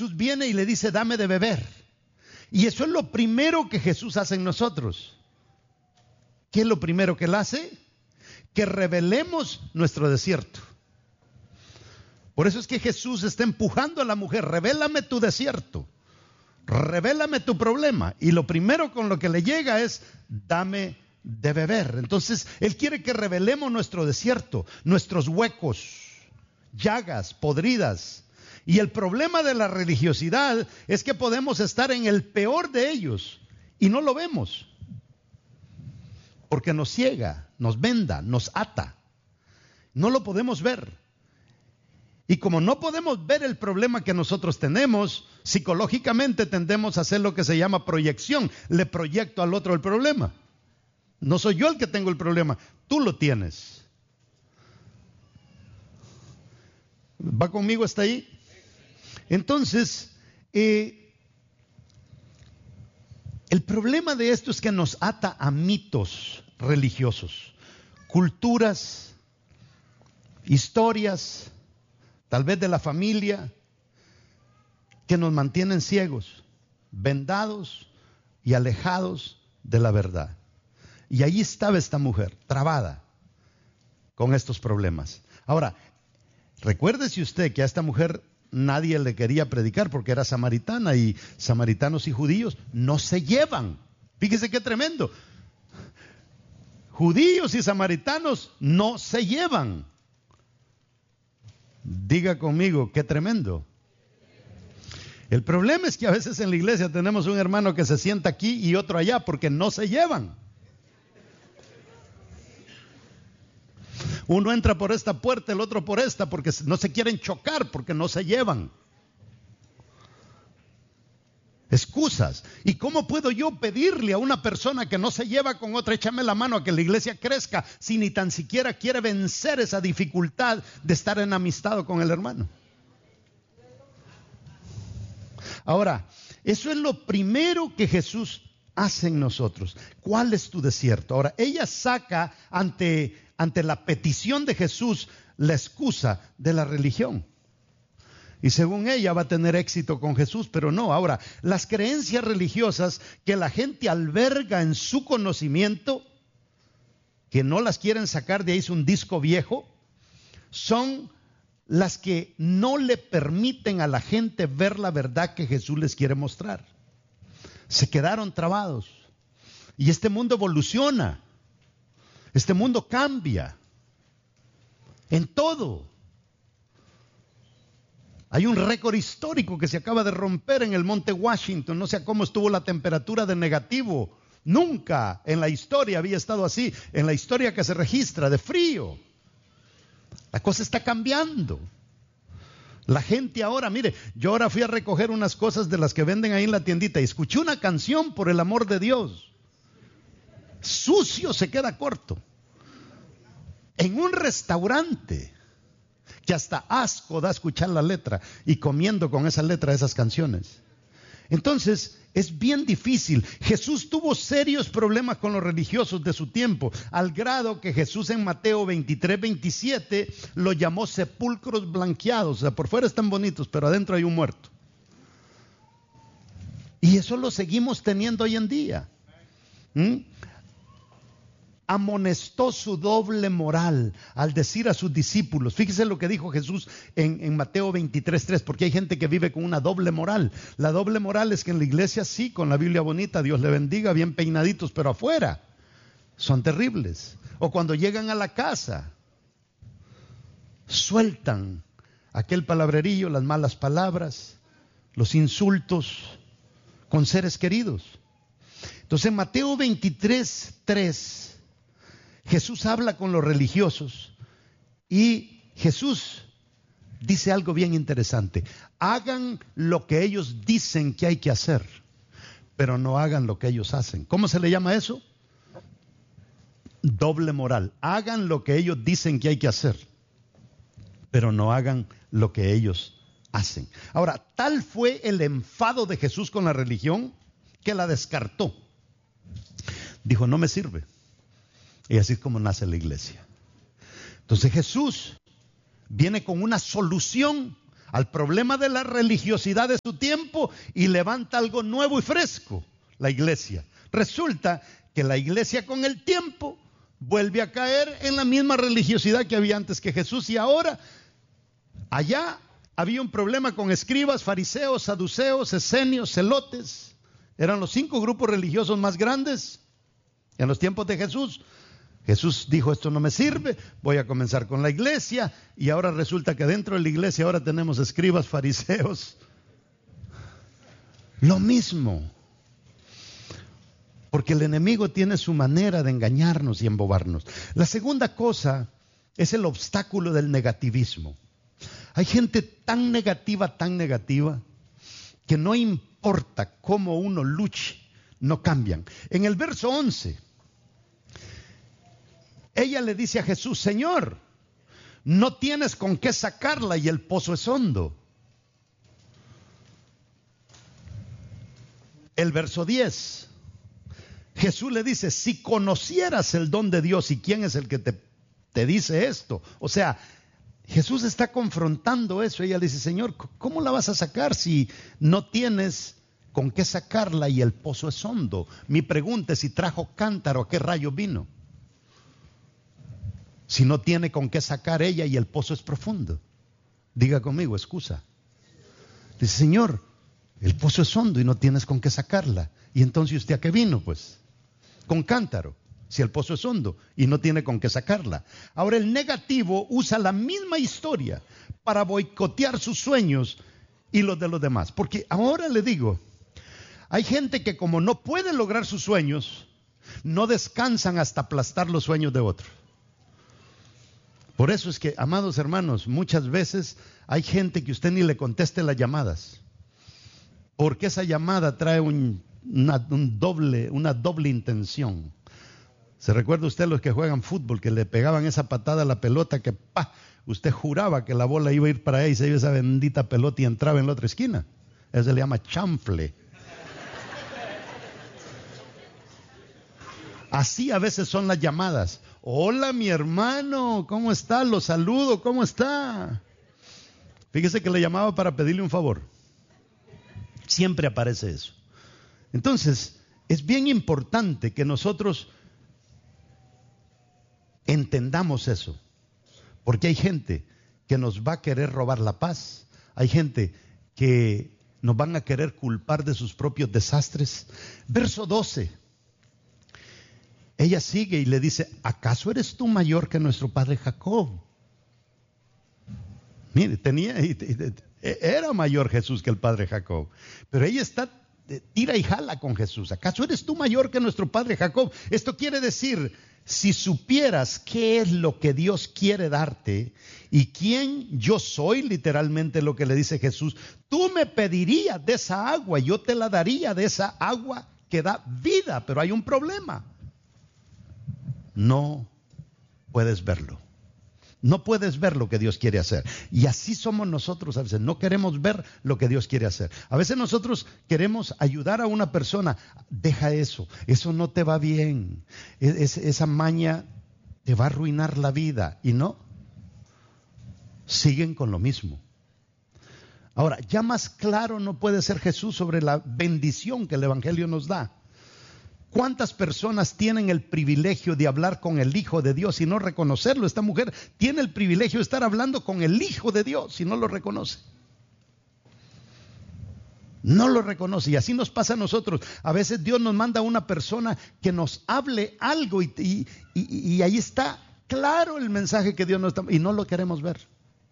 Jesús viene y le dice, dame de beber. Y eso es lo primero que Jesús hace en nosotros. ¿Qué es lo primero que Él hace? Que revelemos nuestro desierto. Por eso es que Jesús está empujando a la mujer, revélame tu desierto, revélame tu problema. Y lo primero con lo que le llega es, dame de beber. Entonces, Él quiere que revelemos nuestro desierto, nuestros huecos, llagas, podridas. Y el problema de la religiosidad es que podemos estar en el peor de ellos y no lo vemos. Porque nos ciega, nos venda, nos ata. No lo podemos ver. Y como no podemos ver el problema que nosotros tenemos, psicológicamente tendemos a hacer lo que se llama proyección. Le proyecto al otro el problema. No soy yo el que tengo el problema, tú lo tienes. ¿Va conmigo hasta ahí? Entonces, el problema de esto es que nos ata a mitos religiosos, culturas, historias, tal vez de la familia, que nos mantienen ciegos, vendados y alejados de la verdad. Y ahí estaba esta mujer, trabada con estos problemas. Ahora, recuérdese usted que a esta mujer nadie le quería predicar porque era samaritana, y samaritanos y judíos no se llevan. Fíjese qué tremendo. Judíos y samaritanos no se llevan. Diga conmigo, qué tremendo. El problema es que a veces en la iglesia tenemos un hermano que se sienta aquí y otro allá porque no se llevan. Uno entra por esta puerta, el otro por esta, porque no se quieren chocar, porque no se llevan. Excusas. ¿Y cómo puedo yo pedirle a una persona que no se lleva con otra, échame la mano a que la iglesia crezca, si ni tan siquiera quiere vencer esa dificultad de estar enemistado con el hermano? Ahora, eso es lo primero que Jesús hace en nosotros. ¿Cuál es tu desierto? Ahora, ella saca ante la petición de Jesús la excusa de la religión. Y según ella va a tener éxito con Jesús, pero no. Ahora, las creencias religiosas que la gente alberga en su conocimiento, que no las quieren sacar de ahí, es un disco viejo, son las que no le permiten a la gente ver la verdad que Jesús les quiere mostrar. Se quedaron trabados. Y este mundo evoluciona. Este mundo cambia. En todo. Hay un récord histórico que se acaba de romper en el monte Washington. No sé cómo estuvo la temperatura de negativo. Nunca en la historia había estado así. En la historia que se registra de frío. La cosa está cambiando. La gente ahora, mire, yo ahora fui a recoger unas cosas de las que venden ahí en la tiendita y escuché una canción, por el amor de Dios. Sucio se queda corto. En un restaurante que hasta asco da escuchar la letra y comiendo con esa letra esas canciones. Entonces, es bien difícil. Jesús tuvo serios problemas con los religiosos de su tiempo, al grado que Jesús en Mateo 23-27 lo llamó sepulcros blanqueados. O sea, por fuera están bonitos, pero adentro hay un muerto. Y eso lo seguimos teniendo hoy en día. Amonestó su doble moral al decir a sus discípulos, fíjese lo que dijo Jesús en Mateo 23:3, porque hay gente que vive con una doble moral. La doble moral es que en la iglesia sí, con la Biblia bonita, Dios le bendiga, bien peinaditos, pero afuera son terribles. O cuando llegan a la casa, sueltan aquel palabrerillo, las malas palabras, los insultos con seres queridos. Entonces en Mateo 23:3 Jesús habla con los religiosos y Jesús dice algo bien interesante. Hagan lo que ellos dicen que hay que hacer, pero no hagan lo que ellos hacen. ¿Cómo se le llama eso? Doble moral. Hagan lo que ellos dicen que hay que hacer, pero no hagan lo que ellos hacen. Ahora, tal fue el enfado de Jesús con la religión que la descartó. Dijo, no me sirve. Y así es como nace la iglesia. Entonces Jesús viene con una solución al problema de la religiosidad de su tiempo y levanta algo nuevo y fresco, la iglesia. Resulta que la iglesia con el tiempo vuelve a caer en la misma religiosidad que había antes que Jesús, y ahora allá había un problema con escribas, fariseos, saduceos, esenios, celotes. Eran los 5 grupos religiosos más grandes en los tiempos de Jesús. Jesús dijo, esto no me sirve, voy a comenzar con la iglesia, y ahora resulta que dentro de la iglesia ahora tenemos escribas, fariseos. Lo mismo. Porque el enemigo tiene su manera de engañarnos y embobarnos. La segunda cosa es el obstáculo del negativismo. Hay gente tan negativa, que no importa cómo uno luche, no cambian. En el verso 11, ella le dice a Jesús, Señor, no tienes con qué sacarla y el pozo es hondo. El verso 10, Jesús le dice, si conocieras el don de Dios y quién es el que te dice esto. O sea, Jesús está confrontando eso. Ella le dice, Señor, ¿cómo la vas a sacar si no tienes con qué sacarla y el pozo es hondo? Mi pregunta es si trajo cántaro, ¿a qué rayo vino? Si no tiene con qué sacar ella y el pozo es profundo. Diga conmigo, excusa. Dice, Señor, el pozo es hondo y no tienes con qué sacarla. ¿Y entonces usted a qué vino? Pues con cántaro, si el pozo es hondo y no tiene con qué sacarla. Ahora el negativo usa la misma historia para boicotear sus sueños y los de los demás. Porque ahora le digo, hay gente que como no puede lograr sus sueños, no descansan hasta aplastar los sueños de otros. Por eso es que, amados hermanos, muchas veces hay gente que usted ni le conteste las llamadas, porque esa llamada trae una doble intención. ¿Se recuerda usted los que juegan fútbol, que le pegaban esa patada a la pelota que usted juraba que la bola iba a ir para ahí, se iba esa bendita pelota y entraba en la otra esquina? Eso se le llama chanfle. Así a veces son las llamadas. Hola mi hermano, ¿cómo está? Lo saludo, ¿cómo está? Fíjese que le llamaba para pedirle un favor. Siempre aparece eso. Entonces, es bien importante que nosotros entendamos eso. Porque hay gente que nos va a querer robar la paz. Hay gente que nos van a querer culpar de sus propios desastres. Verso 12. Ella sigue y le dice, ¿acaso eres tú mayor que nuestro padre Jacob? Mire, era mayor Jesús que el padre Jacob. Pero ella está, tira y jala con Jesús. ¿Acaso eres tú mayor que nuestro padre Jacob? Esto quiere decir, si supieras qué es lo que Dios quiere darte y quién yo soy, literalmente lo que le dice Jesús, tú me pedirías de esa agua, yo te la daría de esa agua que da vida. Pero hay un problema. No puedes verlo. No puedes ver lo que Dios quiere hacer. Y así somos nosotros a veces. No queremos ver lo que Dios quiere hacer. A veces nosotros queremos ayudar a una persona. Deja eso. Eso no te va bien. Esa maña te va a arruinar la vida. Y no. Siguen con lo mismo. Ahora, ya más claro no puede ser Jesús sobre la bendición que el Evangelio nos da. ¿Cuántas personas tienen el privilegio de hablar con el Hijo de Dios y no reconocerlo? Esta mujer tiene el privilegio de estar hablando con el Hijo de Dios y no lo reconoce. No lo reconoce. Y así nos pasa a nosotros. A veces Dios nos manda a una persona que nos hable algo y ahí está claro el mensaje que Dios nos está, y no lo queremos ver.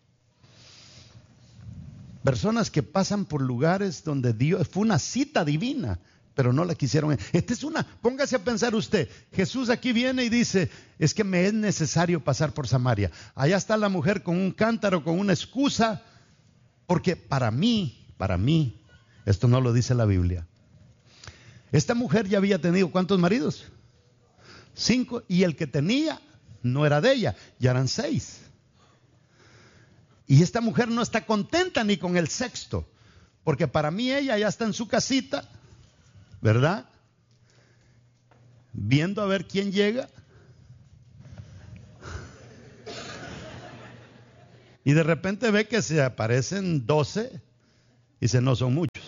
Personas que pasan por lugares donde Dios fue una cita divina, pero no la quisieron. Póngase a pensar usted, Jesús aquí viene y dice, es que me es necesario pasar por Samaria. Allá está la mujer con un cántaro, con una excusa, porque para mí, esto no lo dice la Biblia. Esta mujer ya había tenido ¿cuántos maridos? 5, y el que tenía no era de ella, ya eran 6. Y esta mujer no está contenta ni con el 6º, porque para mí ella ya está en su casita, ¿verdad? Viendo a ver quién llega. Y de repente ve que se aparecen 12 y dice, no son muchos.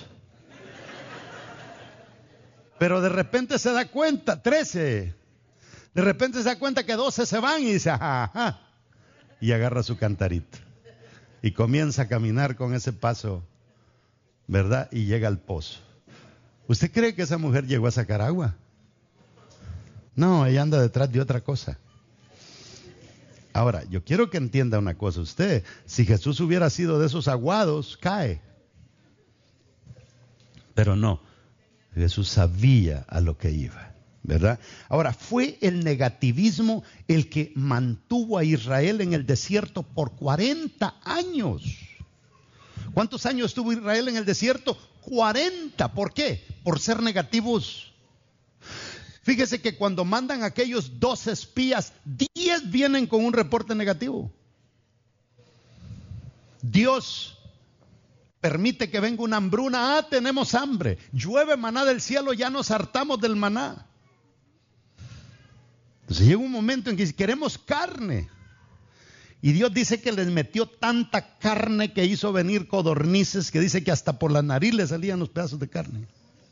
Pero de repente se da cuenta, 13. De repente se da cuenta que 12 se van y dice, ajá. Y agarra su cantarito. Y comienza a caminar con ese paso, ¿verdad? Y llega al pozo. ¿Usted cree que esa mujer llegó a sacar agua? No, ella anda detrás de otra cosa. Ahora, yo quiero que entienda una cosa usted. Si Jesús hubiera sido de esos aguados, cae. Pero no, Jesús sabía a lo que iba, ¿verdad? Ahora, fue el negativismo el que mantuvo a Israel en el desierto por 40 años. ¿Cuántos años estuvo Israel en el desierto? 40. ¿Por qué? Por ser negativos. Fíjese que cuando mandan aquellos 12 espías, 10 vienen con un reporte negativo. Dios permite que venga una hambruna. Tenemos hambre. Llueve maná del cielo, ya nos hartamos del maná. Entonces llega un momento en que queremos carne. Y Dios dice que les metió tanta carne que hizo venir codornices, que dice que hasta por la nariz le salían los pedazos de carne.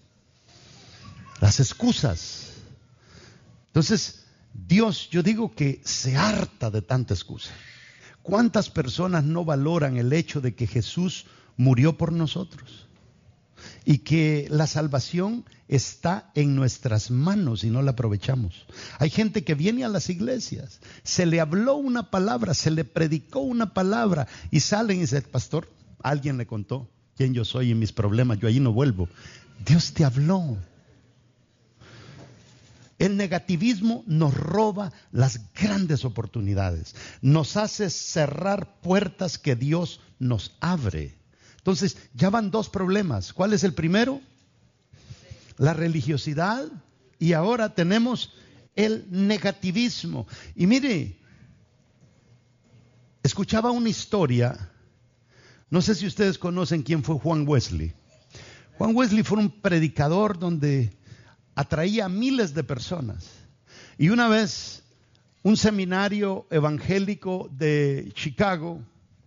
Las excusas. Entonces, Dios, yo digo que se harta de tanta excusa. ¿Cuántas personas no valoran el hecho de que Jesús murió por nosotros? Y que la salvación está en nuestras manos y no la aprovechamos. Hay gente que viene a las iglesias, se le habló una palabra, se le predicó una palabra y salen y dicen, pastor, alguien le contó quién yo soy y mis problemas, yo allí no vuelvo. Dios te habló. El negativismo nos roba las grandes oportunidades, nos hace cerrar puertas que Dios nos abre. Entonces, ya van 2 problemas. ¿Cuál es el primero? La religiosidad, y ahora tenemos el negativismo. Y mire, escuchaba una historia, no sé si ustedes conocen quién fue Juan Wesley. Juan Wesley fue un predicador donde atraía a miles de personas. Y una vez, un seminario evangélico de Chicago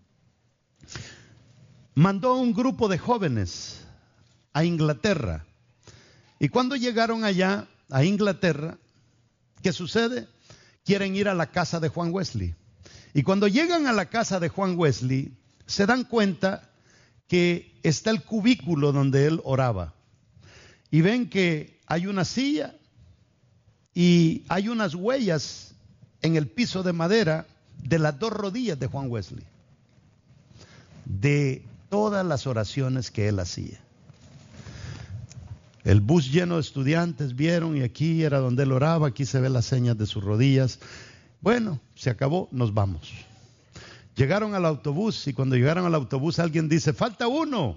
mandó un grupo de jóvenes a Inglaterra. Y cuando llegaron allá a Inglaterra, ¿qué sucede? Quieren ir a la casa de Juan Wesley. Y cuando llegan a la casa de Juan Wesley, se dan cuenta que está el cubículo donde él oraba. Y ven que hay una silla y hay unas huellas en el piso de madera de las 2 rodillas de Juan Wesley. De todas las oraciones que él hacía. El bus lleno de estudiantes vieron y aquí era donde él oraba, aquí se ve las señas de sus rodillas. Bueno, se acabó, nos vamos. Llegaron al autobús y cuando llegaron al autobús alguien dice, falta uno.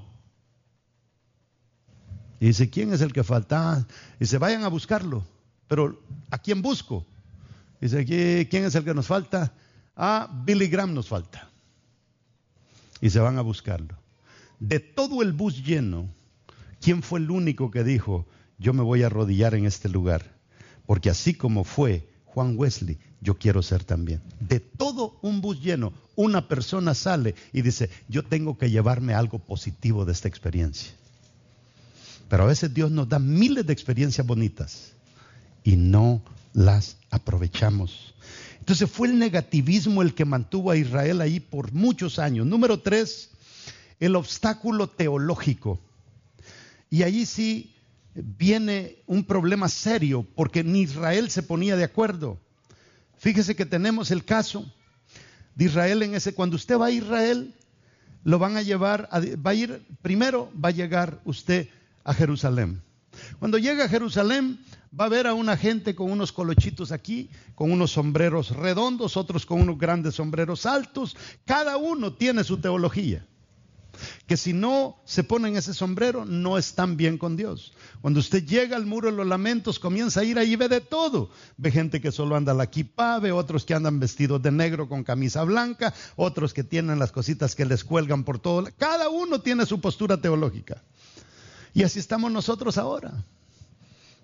Y dice, ¿quién es el que falta? Dice, vayan a buscarlo. Pero, ¿a quién busco? Dice, ¿quién es el que nos falta? Billy Graham nos falta. Y se van a buscarlo. De todo el bus lleno, ¿quién fue el único que dijo, yo me voy a arrodillar en este lugar? Porque así como fue Juan Wesley, yo quiero ser también. De todo un bus lleno, una persona sale y dice, yo tengo que llevarme algo positivo de esta experiencia. Pero a veces Dios nos da miles de experiencias bonitas y no las aprovechamos. Entonces fue el negativismo el que mantuvo a Israel ahí por muchos años. Número 3, el obstáculo teológico. Y allí sí viene un problema serio porque ni Israel se ponía de acuerdo. Fíjese que tenemos el caso de Israel en ese. Cuando usted va a Israel, lo van a llevar, primero va a llegar usted a Jerusalén. Cuando llega a Jerusalén, va a ver a una gente con unos colochitos aquí, con unos sombreros redondos, otros con unos grandes sombreros altos. Cada uno tiene su teología. Que si no se ponen ese sombrero, no están bien con Dios. Cuando usted llega al muro de los lamentos, comienza a ir ahí, ve de todo. Ve gente que solo anda la kipá, ve otros que andan vestidos de negro con camisa blanca, otros que tienen las cositas que les cuelgan por todo. Cada uno tiene su postura teológica. Y así estamos nosotros ahora.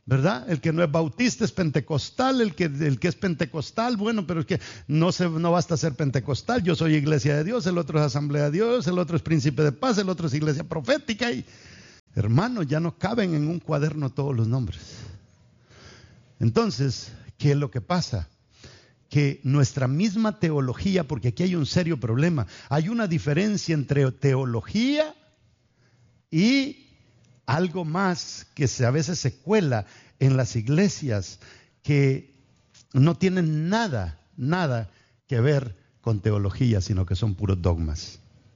¿verdad? El que no es bautista es pentecostal, el que es pentecostal, bueno, pero es que no basta ser pentecostal. Yo soy iglesia de Dios, el otro es asamblea de Dios, el otro es príncipe de paz, el otro es iglesia profética. Y hermano, ya no caben en un cuaderno todos los nombres. Entonces, ¿qué es lo que pasa? Que nuestra misma teología, porque aquí hay un serio problema, hay una diferencia entre teología y algo más que a veces se cuela en las iglesias, que no tienen nada que ver con teología, sino que son puros dogmas.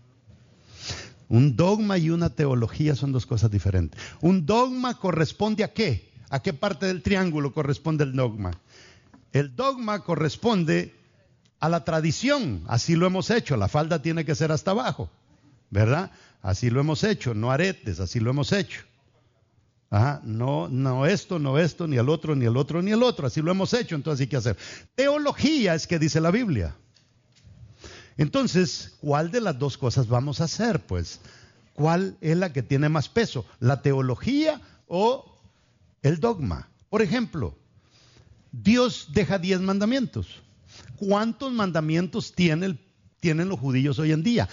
Un dogma y una teología son dos cosas diferentes. Un dogma corresponde ¿a qué? ¿A qué parte del triángulo corresponde el dogma? El dogma corresponde a la tradición. Así lo hemos hecho. La falda tiene que ser hasta abajo, ¿verdad? Así lo hemos hecho. No aretes, así lo hemos hecho. Ajá, no esto, ni el otro, ni el otro, ni el otro. Así lo hemos hecho, entonces hay que hacer. Teología es que dice la Biblia. Entonces, ¿cuál de las dos cosas vamos a hacer? Pues, ¿cuál es la que tiene más peso? ¿La teología o el dogma? Por ejemplo, Dios deja 10 mandamientos. ¿Cuántos mandamientos tienen los judíos hoy en día?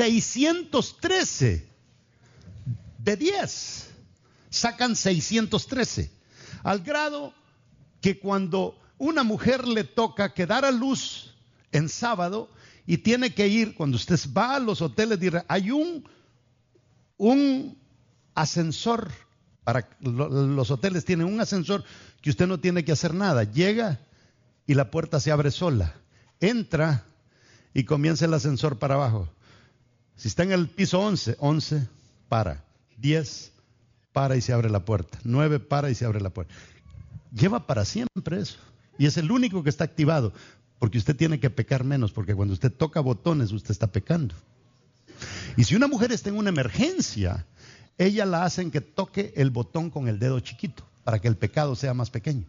613 de 10. Sacan 613. Al grado que cuando una mujer le toca que dar a luz en sábado y tiene que ir, cuando usted va a los hoteles, hay un ascensor. Para los hoteles tienen un ascensor que usted no tiene que hacer nada. Llega y la puerta se abre sola. Entra y comienza el ascensor para abajo. Si está en el piso 11, para. 10, para y se abre la puerta. 9, para y se abre la puerta. Lleva para siempre eso. Y es el único que está activado. Porque usted tiene que pecar menos. Porque cuando usted toca botones, usted está pecando. Y si una mujer está en una emergencia, ella la hacen que toque el botón con el dedo chiquito para que el pecado sea más pequeño.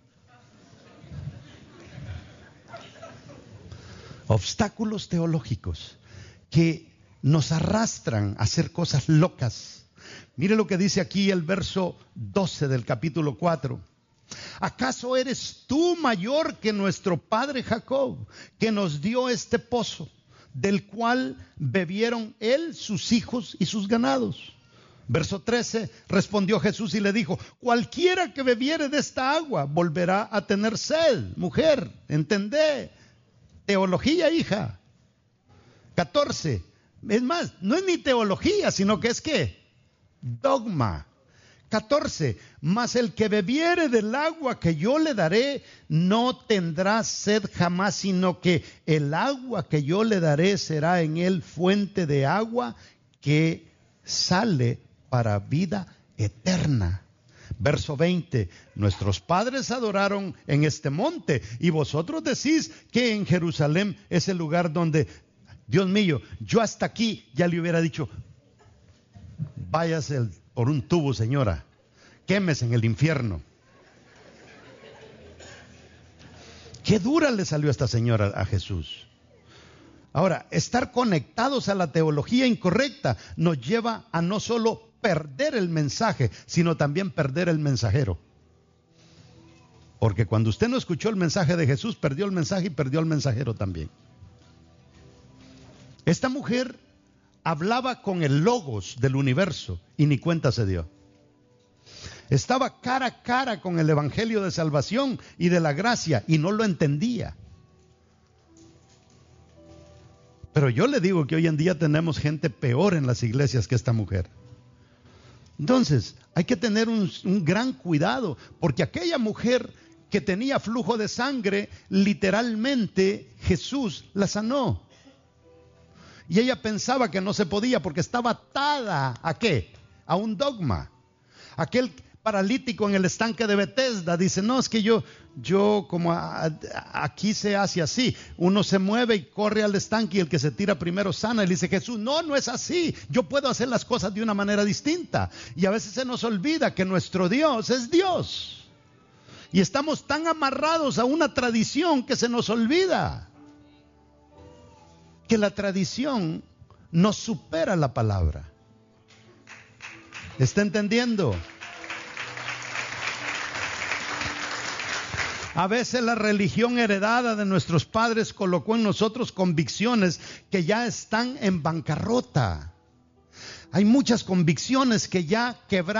Obstáculos teológicos que nos arrastran a hacer cosas locas. Mire lo que dice aquí el verso 12 del capítulo 4. ¿Acaso eres tú mayor que nuestro padre Jacob, que nos dio este pozo, del cual bebieron él, sus hijos y sus ganados? Verso 13, respondió Jesús y le dijo: cualquiera que bebiere de esta agua volverá a tener sed. Mujer, entendé. Teología, hija. 14, es más, no es ni teología, sino que es ¿qué? Dogma. 14, mas el que bebiere del agua que yo le daré no tendrá sed jamás, sino que el agua que yo le daré será en él fuente de agua que sale para vida eterna. Verso 20, nuestros padres adoraron en este monte y vosotros decís que en Jerusalén es el lugar donde, Dios mío, yo hasta aquí ya le hubiera dicho: váyase por un tubo, señora, quémese en el infierno. Qué dura le salió a esta señora a Jesús. Ahora, estar conectados a la teología incorrecta nos lleva a no solo perder el mensaje, sino también perder el mensajero. Porque cuando usted no escuchó el mensaje de Jesús, perdió el mensaje y perdió el mensajero también. Esta mujer hablaba con el logos del universo y ni cuenta se dio. Estaba cara a cara con el evangelio de salvación y de la gracia y no lo entendía. Pero yo le digo que hoy en día tenemos gente peor en las iglesias que esta mujer. Entonces, hay que tener un gran cuidado, porque aquella mujer que tenía flujo de sangre, literalmente Jesús la sanó. Y ella pensaba que no se podía porque estaba atada ¿a qué? A un dogma. Aquel paralítico en el estanque de Betesda dice: no, es que yo como aquí se hace así, uno se mueve y corre al estanque y el que se tira primero sana. Y le dice Jesús: no es así, yo puedo hacer las cosas de una manera distinta. Y a veces se nos olvida que nuestro Dios es Dios y estamos tan amarrados a una tradición que se nos olvida que la tradición nos supera la palabra. ¿Está entendiendo? A veces la religión heredada de nuestros padres colocó en nosotros convicciones que ya están en bancarrota. Hay muchas convicciones que ya quebraron.